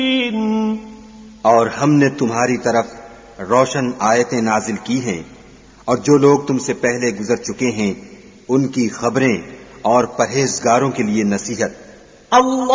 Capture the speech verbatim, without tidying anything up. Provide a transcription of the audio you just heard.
और हमने तुम्हारी तरफ रोशन आयतें नाजिल की हैं और जो लोग तुमसे पहले गुजर चुके हैं उनकी खबरें और परहेजगारों के लिए नसीहत।